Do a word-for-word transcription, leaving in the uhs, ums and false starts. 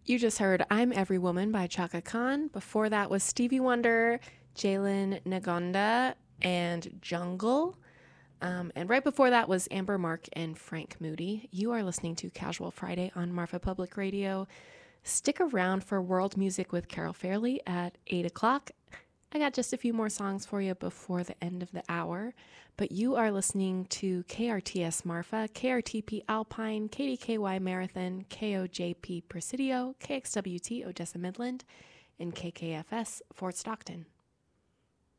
You just heard I'm Every Woman by Chaka Khan. Before that was Stevie Wonder, Jalen Nagonda, and Jungle. Um, and right before that was Amber Mark and Frank Moody. You are listening to Casual Friday on Marfa Public Radio. Stick around for world music with Carol Fairley at eight o'clock. I got just a few more songs for you before the end of the hour, but you are listening to K R T S Marfa, K R T P Alpine, K D K Y Marathon, K O J P Presidio, K X W T Odessa Midland, and K K F S Fort Stockton.